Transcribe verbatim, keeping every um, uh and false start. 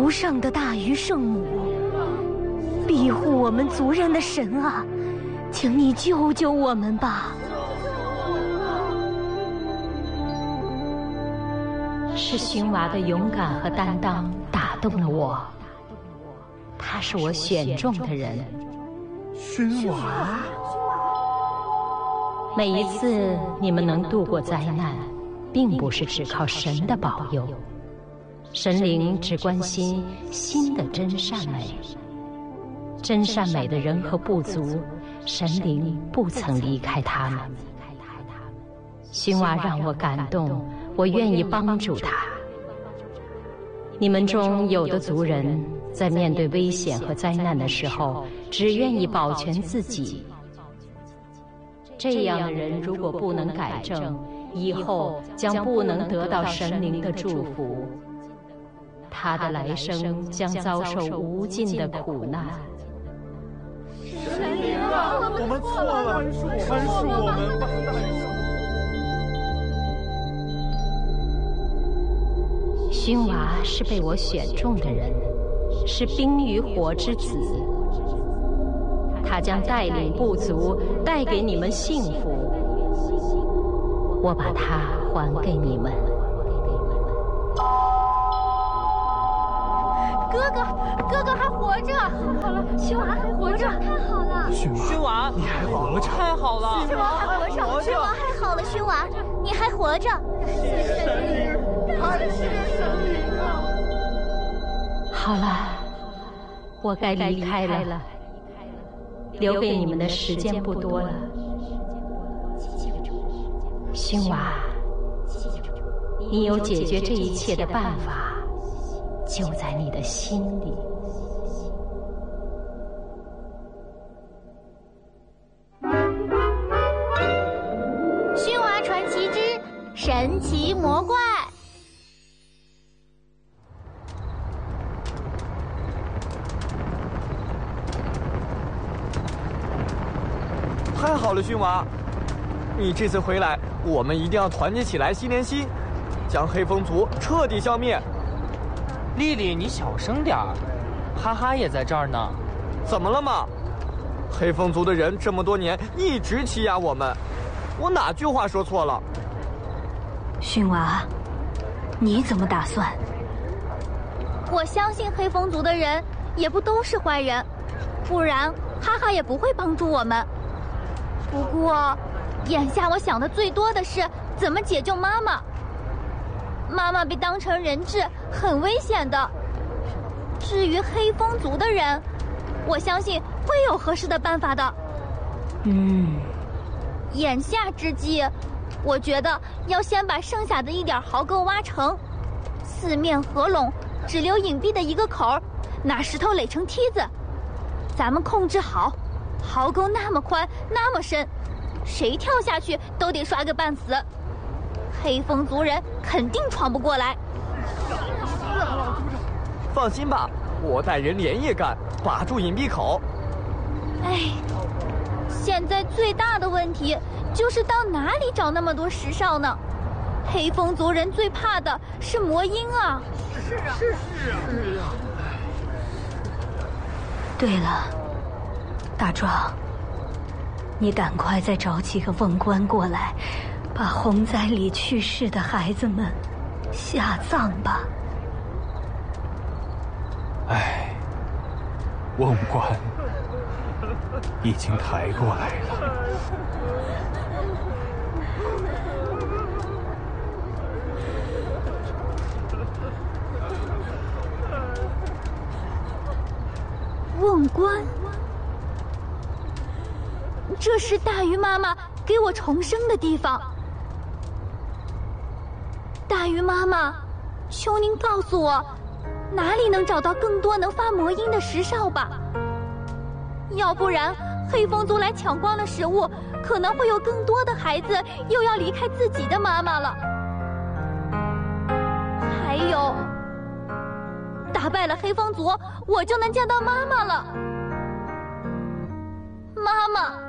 无上的大鱼圣母，庇护我们族人的神啊，请你救救我们吧！ 是熏娃的勇敢和担当打动了我，他是我选中的人。 熏娃， 每一次你们能度过灾难，并不是只靠神的保佑，神灵只关心心的真善美。真善美的人和部族，神灵不曾离开他们。熏娃让我感动，我愿意帮助他。你们中有的族人在面对危险和灾难的时候，只愿意保全自己。这样的人如果不能改正，以后将不能得到神灵的祝福，他的来生将遭受无尽的苦难。 神灵啊，我们错了，宽恕我们吧！ 熏娃是被我选中的人，是冰与火之子，他将带领部族，带给你们幸福。我把它还给你们。 哥哥，哥哥还活着！好了，熏娃还活着，太好了！ 熏娃， 熏娃， 你还活着， 太好了！ 熏娃还活着，熏娃还好了，熏娃，你还活着！ 谢谢神灵，感谢神灵啊！ 好了，我该离开了，留给你们的时间不多了。熏娃，你有解决这一切的办法，就在你的心里。 熏娃传奇之神奇魔怪。 太好了，熏娃，你这次回来，我们一定要团结起来，心连心，将黑风族彻底消灭。 丽丽，你小声点儿，哈哈也在这儿呢。 怎么了嘛？黑风族的人这么多年一直欺压我们，我哪句话说错了？ 熏娃，你怎么打算？ 我相信黑风族的人也不都是坏人，不然哈哈也不会帮助我们。不过，眼下我想的最多的是怎么解救妈妈。妈妈被当成人质，很危险的。至于黑风族的人，我相信会有合适的办法的。 嗯， 眼下之际，我觉得要先把剩下的一点壕沟挖成，四面合拢，只留隐蔽的一个口，拿石头垒成梯子。咱们控制好，壕沟那么宽，那么深，谁跳下去都得摔个半死。黑风族人肯定闯不过来。 放心吧，我带人连夜干，把住隐蔽口。 哎，现在最大的问题就是到哪里找那么多石哨呢？黑风族人最怕的是魔音啊！ 是啊，是是啊，是啊。 对了，大壮，你赶快再找几个瓮棺过来，把洪灾里去世的孩子们下葬吧。 唉，瓮棺已经抬过来了。 瓮棺，这是大鱼妈妈给我重生的地方。大鱼妈妈，求您告诉我，哪里能找到更多能发魔音的石哨吧？要不然，黑风族来抢光了食物，可能会有更多的孩子又要离开自己的妈妈了。还有，打败了黑风族，我就能见到妈妈了。妈妈。